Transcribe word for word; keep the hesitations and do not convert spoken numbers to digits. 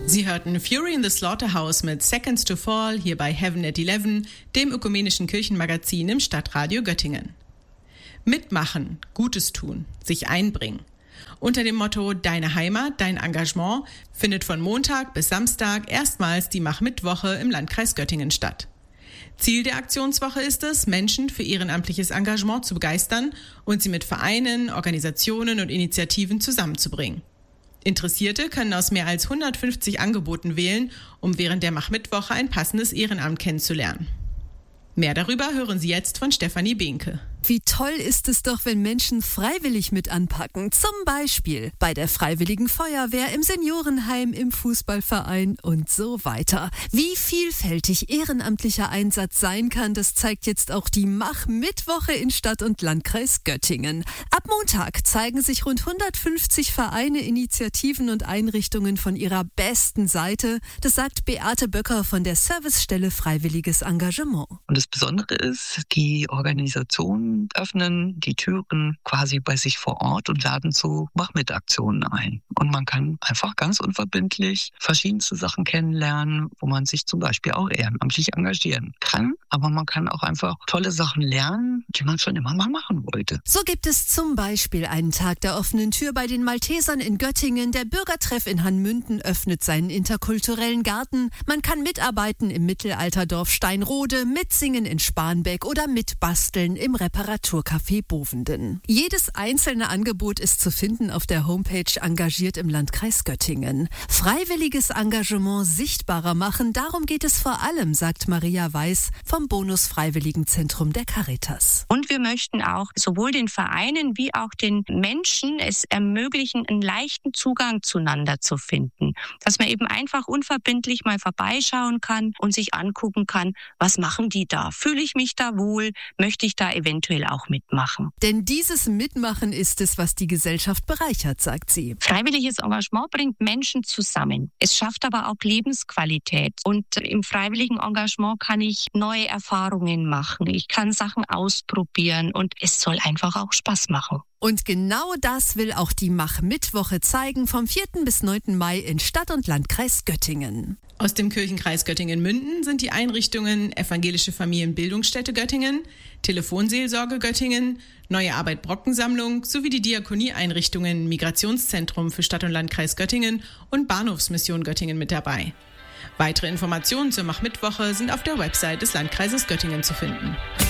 Sie hörten Fury in the Slaughterhouse mit Seconds to Fall hier bei Heaven at Eleven, dem ökumenischen Kirchenmagazin im Stadtradio Göttingen. Mitmachen, Gutes tun, sich einbringen. Unter dem Motto Deine Heimat, dein Engagement findet von Montag bis Samstag erstmals die Mach-Mit-Woche im Landkreis Göttingen statt. Ziel der Aktionswoche ist es, Menschen für ehrenamtliches Engagement zu begeistern und sie mit Vereinen, Organisationen und Initiativen zusammenzubringen. Interessierte können aus mehr als hundertfünfzig Angeboten wählen, um während der Mach-Mit-Woche ein passendes Ehrenamt kennenzulernen. Mehr darüber hören Sie jetzt von Stefanie Behnke. Wie toll ist es doch, wenn Menschen freiwillig mit anpacken. Zum Beispiel bei der Freiwilligen Feuerwehr, im Seniorenheim, im Fußballverein und so weiter. Wie vielfältig ehrenamtlicher Einsatz sein kann, das zeigt jetzt auch die Mach-Mit-Woche in Stadt- und Landkreis Göttingen. Ab Montag zeigen sich rund hundertfünfzig Vereine, Initiativen und Einrichtungen von ihrer besten Seite. Das sagt Beate Böcker von der Servicestelle Freiwilliges Engagement. Und das Besondere ist, die Organisation öffnen die Türen quasi bei sich vor Ort und laden zu Mach-Mit-Aktionen ein. Und man kann einfach ganz unverbindlich verschiedenste Sachen kennenlernen, wo man sich zum Beispiel auch ehrenamtlich engagieren kann. Aber man kann auch einfach tolle Sachen lernen, die man schon immer mal machen wollte. So gibt es zum Beispiel einen Tag der offenen Tür bei den Maltesern in Göttingen. Der Bürgertreff in Hanmünden öffnet seinen interkulturellen Garten. Man kann mitarbeiten im Mittelalterdorf Steinrode, mitsingen in Spanbeck oder mitbasteln im Reparaturcafé Bovenden. Jedes einzelne Angebot ist zu finden auf der Homepage Engagiert im Landkreis Göttingen. Freiwilliges Engagement sichtbarer machen, darum geht es vor allem, sagt Maria Weiß vom Bonus-Freiwilligenzentrum der Caritas. Und wir möchten auch sowohl den Vereinen wie auch den Menschen es ermöglichen, einen leichten Zugang zueinander zu finden. Dass man eben einfach unverbindlich mal vorbeischauen kann und sich angucken kann, was machen die da? Fühle ich mich da wohl? Möchte ich da eventuell auch mitmachen? Denn dieses Mitmachen ist es, was die Gesellschaft bereichert, sagt sie. Freiwilliges Engagement bringt Menschen zusammen. Es schafft aber auch Lebensqualität. Und im freiwilligen Engagement kann ich neue Erfahrungen machen. Ich kann Sachen ausprobieren und es soll einfach auch Spaß machen. Und genau das will auch die Mach-Mit-Woche zeigen, vom vierten bis neunten Mai in Stadt- und Landkreis Göttingen. Aus dem Kirchenkreis Göttingen-Münden sind die Einrichtungen Evangelische Familienbildungsstätte Göttingen, Telefonseelsorge Göttingen, Neue Arbeit Brockensammlung sowie die Diakonieeinrichtungen Migrationszentrum für Stadt- und Landkreis Göttingen und Bahnhofsmission Göttingen mit dabei. Weitere Informationen zur Mach-Mit-Woche sind auf der Website des Landkreises Göttingen zu finden.